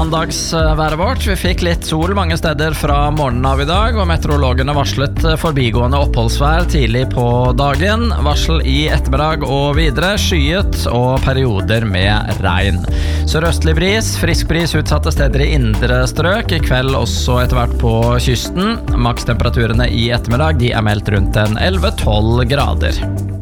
mandagsværet vårt. Vi fikk litt sol mange steder fra morgenen av i dag, og meteorologene varslet forbigående oppholdsvær tidlig på dagen. Varsel i ettermiddag og videre, skyet og perioder med regn. Sørøstlig bris, frisk bris utsatte steder i indre strøk, i kveld også etter hvert på kysten. Makstemperaturene i ettermiddag de er meldt rundt en 11-12 grader.